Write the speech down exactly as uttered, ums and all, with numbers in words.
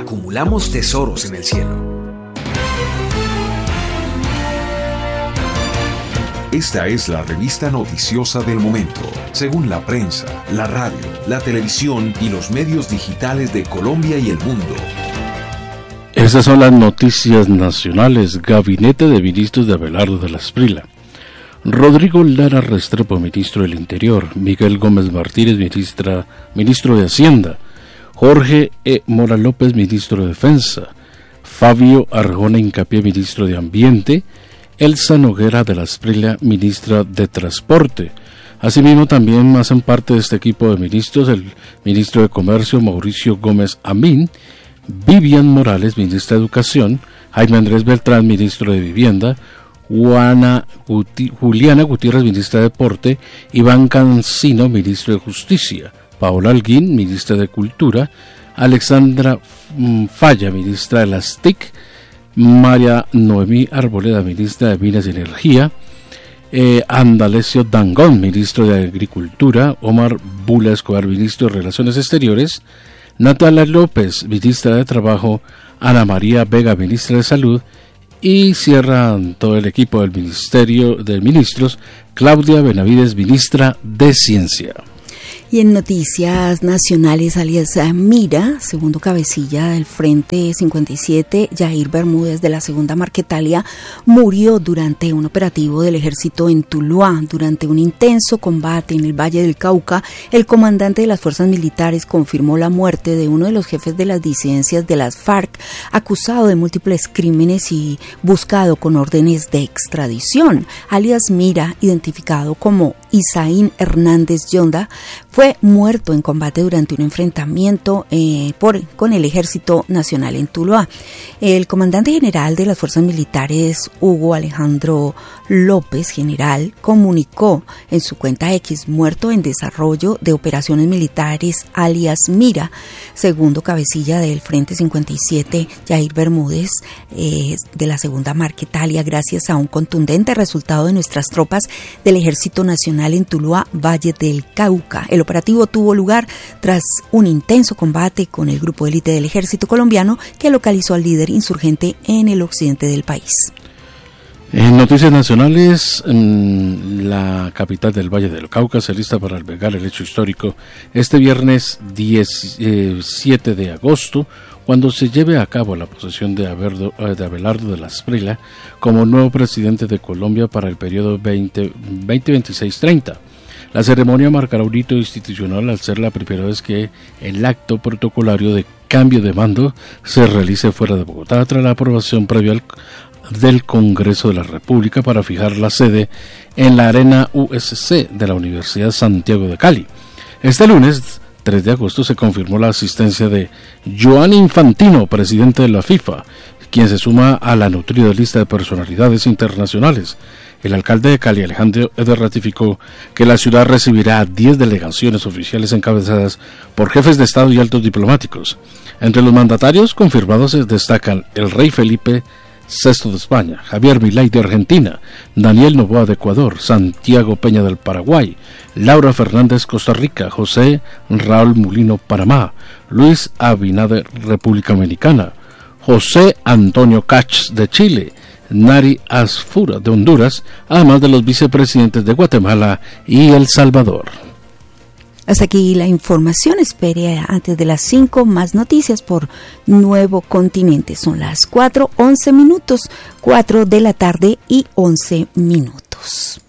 acumulamos tesoros en el cielo. Esta es la revista noticiosa del momento, según la prensa, la radio, la televisión y los medios digitales de Colombia y el mundo. Estas son las noticias nacionales. Gabinete de Ministros de Abelardo de la Esprila. Rodrigo Lara Restrepo, ministro del Interior. Miguel Gómez Martínez, ministra, ministro de Hacienda. Jorge E. Mora López, ministro de Defensa. Fabio Arjona Hincapié, ministro de Ambiente. Elsa Noguera de la Esprila, ministra de Transporte. Asimismo, también hacen parte de este equipo de ministros el ministro de Comercio, Mauricio Gómez Amín, Vivian Morales, ministra de Educación, Jaime Andrés Beltrán, ministro de Vivienda, Juana Guti, Juliana Gutiérrez, ministra de Deporte, Iván Cancino, ministro de Justicia, Paola Alguín, ministra de Cultura, Alexandra Falla, ministra de las T I C, María Noemí Arboleda, ministra de Minas y Energía, eh, Andalesio Dangón, ministro de Agricultura, Omar Bula Escobar, ministro de Relaciones Exteriores, Natalia López, ministra de Trabajo, Ana María Vega, ministra de Salud, y cierran todo el equipo del Ministerio de Ministros, Claudia Benavides, ministra de Ciencia. Y en noticias nacionales, alias Mira, segundo cabecilla del Frente cincuenta y siete, Yair Bermúdez de la Segunda Marquetalia, murió durante un operativo del ejército en Tuluá. Durante un intenso combate en el Valle del Cauca, el comandante de las fuerzas militares confirmó la muerte de uno de los jefes de las disidencias de las FARC, acusado de múltiples crímenes y buscado con órdenes de extradición. Alias Mira, identificado como Isaín Hernández Yonda, fue muerto en combate durante un enfrentamiento eh, por, con el Ejército Nacional en Tuluá. El comandante general de las fuerzas militares, Hugo Alejandro López, general, comunicó en su cuenta X, muerto en desarrollo de operaciones militares, alias Mira. Segundo cabecilla del Frente cincuenta y siete, Yair Bermúdez, eh, de la Segunda Marquetalia, gracias a un contundente resultado de nuestras tropas del Ejército Nacional en Tuluá, Valle del Cauca. El operativo tuvo lugar tras un intenso combate con el grupo élite del ejército colombiano que localizó al líder insurgente en el occidente del país. En noticias nacionales, la capital del Valle del Cauca se alista para albergar el hecho histórico este viernes diecisiete de agosto, cuando se lleve a cabo la posesión de Abelardo de la Esprila como nuevo presidente de Colombia para el periodo veinte veintiséis treinta. La ceremonia marcará un hito institucional al ser la primera vez que el acto protocolario de cambio de mando se realice fuera de Bogotá, tras la aprobación previa al, del Congreso de la República para fijar la sede en la Arena U S C de la Universidad Santiago de Cali. Este lunes, tres de agosto, se confirmó la asistencia de Giovanni Infantino, presidente de la FIFA, quien se suma a la nutrida lista de personalidades internacionales. El alcalde de Cali, Alejandro Eder, ratificó que la ciudad recibirá diez delegaciones oficiales encabezadas por jefes de Estado y altos diplomáticos. Entre los mandatarios confirmados se destacan el rey Felipe sexto de España, Javier Milei de Argentina, Daniel Noboa de Ecuador, Santiago Peña del Paraguay, Laura Fernández Costa Rica, José Raúl Mulino Panamá, Luis Abinader República Dominicana, José Antonio Cach de Chile, Nari Asfura de Honduras, además de los vicepresidentes de Guatemala y El Salvador. Hasta aquí la información. Espere antes de las cinco más noticias por Nuevo Continente. Son las cuatro once minutos, cuatro de la tarde y once minutos.